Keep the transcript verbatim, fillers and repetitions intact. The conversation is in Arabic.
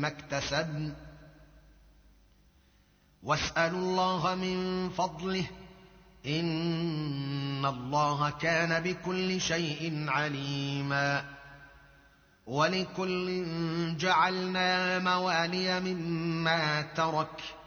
ما اكتسبن واسألوا الله من فضله إن الله كان بكل شيء عليما ولكل جعلنا موالي مما ترك